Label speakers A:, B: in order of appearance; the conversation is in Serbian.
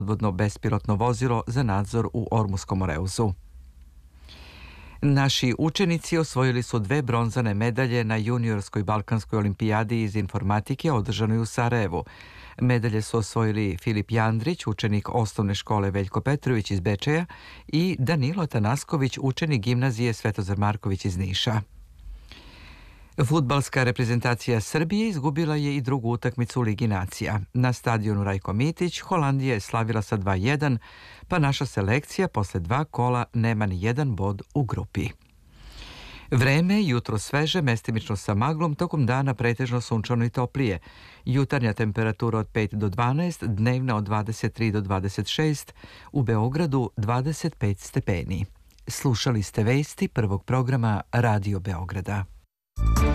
A: podvodno bespilotno vozilo za nadzor u Ormuskom Moreuzu. Naši učenici osvojili su 2 bronzane medalje na juniorskoj balkanskoj olimpijadi iz informatike održanoj u Sarajevu. Medalje su osvojili Filip Jandrić, učenik osnovne škole Veljko Petrović iz Bečeja, i Danilo Tanasković, učenik gimnazije Svetozar Marković iz Niša. Fudbalska reprezentacija Srbije izgubila je i drugu utakmicu u Ligi nacija. Na stadionu Rajko Mitić Holandija je slavila sa 2:1, pa naša selekcija posle 2 kola nema ni jedan bod u grupi. Vreme, jutro sveže, mestimično sa maglom, tokom dana pretežno sunčano i toplije. Jutarnja temperatura od 5 do 12, dnevna od 23 do 26, u Beogradu 25 stepeni. Slušali ste vesti prvog programa Radio Beograda.